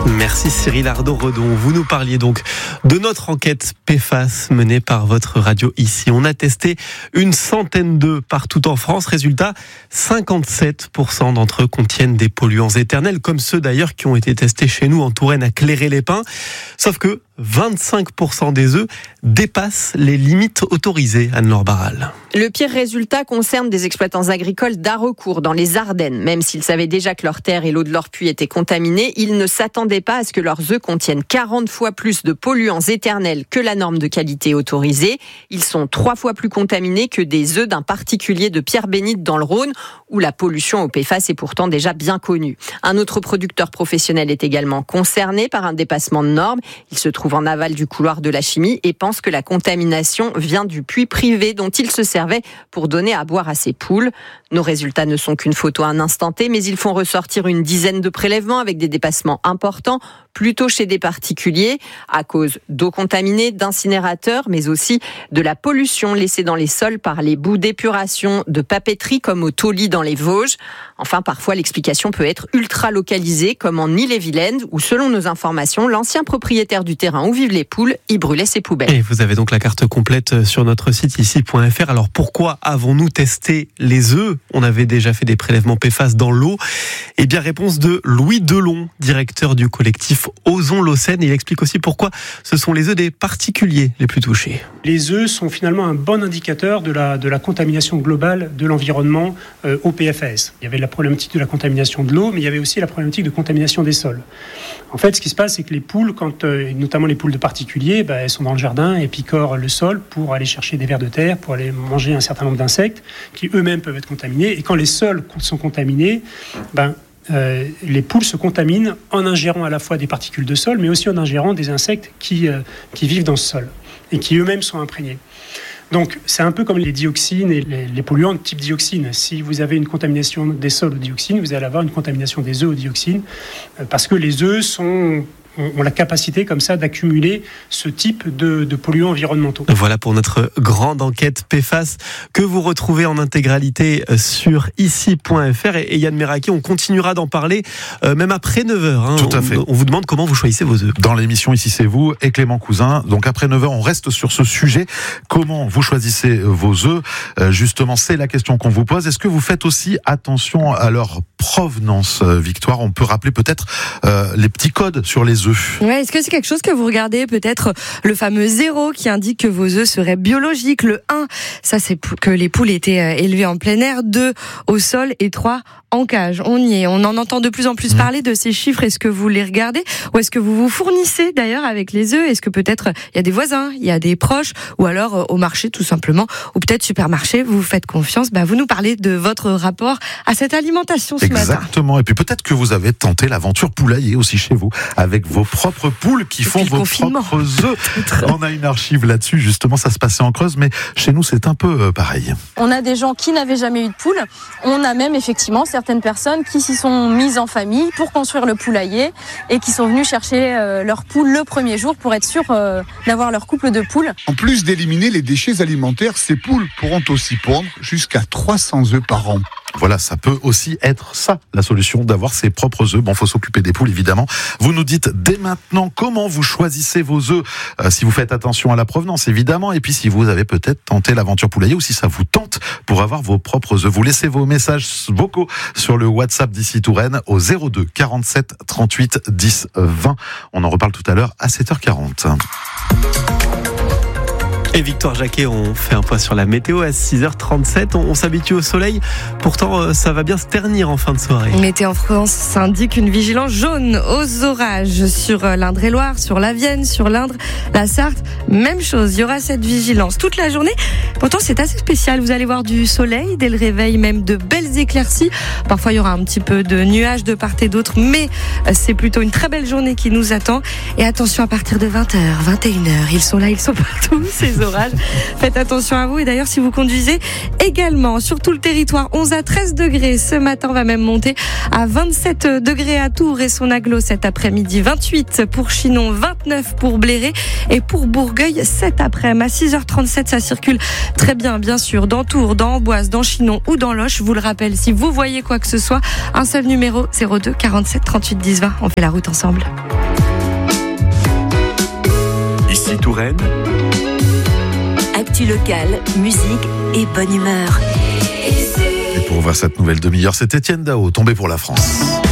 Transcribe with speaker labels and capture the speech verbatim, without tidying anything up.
Speaker 1: Merci Cyril Ardo-Redon. Vous nous parliez donc de notre enquête P F A S menée par votre radio ici. On a testé une centaine d'œufs partout en France. Résultat, cinquante-sept pour cent d'entre eux contiennent des polluants éternels, comme ceux d'ailleurs qui ont été testés chez nous en Touraine à Cléré-les-Pins. Sauf que vingt-cinq pour cent des œufs dépassent les limites autorisées, Anne-Laure Barral.
Speaker 2: Le pire résultat concerne des exploitants agricoles d'Haraucourt, dans les Ardennes. Même s'ils savaient déjà que leur terre et l'eau de leur puits étaient contaminés, ils ne s'attendaient pas à ce que leurs œufs contiennent quarante fois plus de polluants éternels que la norme de qualité autorisée. Ils sont trois fois plus contaminés que des œufs d'un particulier de Pierre-Bénite dans le Rhône, où la pollution au P F A S est pourtant déjà bien connue. Un autre producteur professionnel est également concerné par un dépassement de normes. Il se trouve en aval du couloir de la chimie et pense que la contamination vient du puits privé dont il se servait pour donner à boire à ses poules. Nos résultats ne sont qu'une photo à un instant T, mais ils font ressortir une dizaine de prélèvements avec des dépassements importants, plutôt chez des particuliers, à cause d'eau contaminée, d'incinérateurs, mais aussi de la pollution laissée dans les sols par les boues d'épuration de papeterie comme au Tauly dans les Vosges. Enfin, parfois, l'explication peut être ultra localisée, comme en Ille-et-Vilaine, où, selon nos informations, l'ancien propriétaire du terrain où vivent les poules y brûlait ses poubelles.
Speaker 1: Et vous avez donc la carte complète sur notre site ici point f r. Alors pourquoi avons-nous testé les œufs ? On avait déjà fait des prélèvements P F A S dans l'eau. Eh bien, réponse de Louis Delon, directeur du collectif Osons l'eau saine. Il explique aussi pourquoi ce sont les œufs des particuliers les plus touchés.
Speaker 3: Les œufs sont finalement un bon indicateur de la, de la contamination globale de l'environnement euh, au P F A S. Il y avait la problématique de la contamination de l'eau, mais il y avait aussi la problématique de contamination des sols. En fait, ce qui se passe, c'est que les poules, quand, euh, notamment les poules de particuliers, bah, elles sont dans le jardin et picorent le sol pour aller chercher des vers de terre, pour aller manger un certain nombre d'insectes qui eux-mêmes peuvent être contaminés. Et quand les sols sont contaminés, ben, euh, les poules se contaminent en ingérant à la fois des particules de sol, mais aussi en ingérant des insectes qui, euh, qui vivent dans ce sol et qui eux-mêmes sont imprégnés. Donc, c'est un peu comme les dioxines et les, les polluants de type dioxine. Si vous avez une contamination des sols aux dioxines, vous allez avoir une contamination des œufs aux dioxines, euh, parce que les œufs sont... ont la capacité comme ça d'accumuler ce type de, de polluants environnementaux.
Speaker 1: Voilà pour notre grande enquête P F A S que vous retrouvez en intégralité sur ici point f r. Et Yann Meraki, on continuera d'en parler euh, même après neuf heures. Hein.
Speaker 4: Tout à fait.
Speaker 1: On, on vous demande comment vous choisissez vos œufs.
Speaker 4: Dans l'émission Ici c'est vous et Clément Cousin. Donc après neuf heures, on reste sur ce sujet. Comment vous choisissez vos œufs ? euh, Justement, c'est la question qu'on vous pose. Est-ce que vous faites aussi attention à leur provenance, Victoire ? On peut rappeler peut-être euh, les petits codes sur les œufs.
Speaker 5: Ouais, est-ce que c'est quelque chose que vous regardez ? Peut-être le fameux zéro qui indique que vos œufs seraient biologiques. Le un, ça c'est que les poules étaient élevées en plein air. deux, au sol. Et trois, en cage. On y est. On en entend de plus en plus parler de ces chiffres. Est-ce que vous les regardez ? Ou est-ce que vous vous fournissez d'ailleurs avec les œufs ? Est-ce que peut-être il y a des voisins, il y a des proches, ou alors au marché tout simplement, ou peut-être supermarché, vous vous faites confiance ? Bah, vous nous parlez de votre rapport à cette alimentation ce
Speaker 4: Exactement.
Speaker 5: matin.
Speaker 4: Exactement. Et puis peut-être que vous avez tenté l'aventure poulailler aussi chez vous, avec vos propres poules qui font vos
Speaker 5: confinement.
Speaker 4: propres œufs. On a une archive là-dessus, justement, ça se passait en Creuse, mais chez nous c'est un peu euh, pareil.
Speaker 6: On a des gens qui n'avaient jamais eu de poules. On a même effectivement certaines personnes qui s'y sont mises en famille pour construire le poulailler et qui sont venues chercher euh, leurs poules le premier jour pour être sûres euh, d'avoir leur couple de poules.
Speaker 7: En plus d'éliminer les déchets alimentaires, ces poules pourront aussi pondre jusqu'à trois cents œufs par an.
Speaker 4: Voilà, ça peut aussi être ça, la solution, d'avoir ses propres œufs. Bon, faut s'occuper des poules, évidemment. Vous nous dites dès maintenant comment vous choisissez vos œufs, euh, si vous faites attention à la provenance, évidemment, et puis si vous avez peut-être tenté l'aventure poulailler ou si ça vous tente pour avoir vos propres œufs. Vous laissez vos messages vocaux sur le WhatsApp d'Ici Touraine au zéro deux quarante-sept trente-huit dix vingt. On en reparle tout à l'heure à sept heures quarante.
Speaker 1: Et Victoire Jacquet, on fait un point sur la météo à six heures trente-sept. On, on s'habitue au soleil. Pourtant, ça va bien se ternir en fin de soirée.
Speaker 5: Météo France indique une vigilance jaune aux orages sur l'Indre-et-Loire, sur la Vienne, sur l'Indre, la Sarthe. Même chose, il y aura cette vigilance toute la journée. Pourtant, c'est assez spécial. Vous allez voir du soleil dès le réveil, même de belles éclaircies. Parfois, il y aura un petit peu de nuages de part et d'autre, mais c'est plutôt une très belle journée qui nous attend. Et attention, à partir de vingt heures, vingt et une heures, ils sont là, ils sont partout, ces l'orage. Faites attention à vous. Et d'ailleurs, si vous conduisez également sur tout le territoire, onze à treize degrés. Ce matin, on va même monter à vingt-sept degrés à Tours et son agglo cet après-midi. vingt-huit pour Chinon, vingt-neuf pour Bléré et pour Bourgueil cet après-midi. À six heures trente-sept, ça circule très bien, bien sûr, dans Tours, dans Amboise, dans Chinon ou dans Loches. Je vous le rappelle, si vous voyez quoi que ce soit, un seul numéro, zéro deux quarante-sept trente-huit dix vingt. On fait la route ensemble.
Speaker 8: Ici Touraine.
Speaker 9: Actu locale, musique et bonne humeur.
Speaker 4: Et pour voir cette nouvelle demi-heure, c'est Étienne Dao, tombé pour la France.